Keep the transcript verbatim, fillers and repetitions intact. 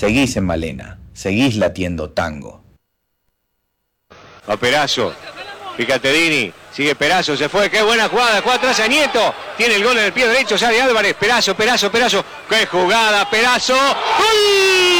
seguís en Malena, seguís latiendo tango. A Perazo, fíjate Dini, sigue Perazo, se fue, qué buena jugada, juega atrás a Nieto, tiene el gol en el pie derecho, sale Álvarez, Perazo, Perazo, Perazo, qué jugada, Perazo, ¡gol!